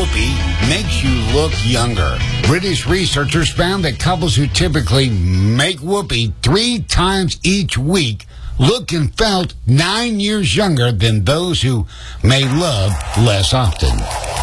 whoopee makes you look younger. British researchers found that couples who typically make whoopee 3 times each week look and felt 9 years younger than those who made love less often.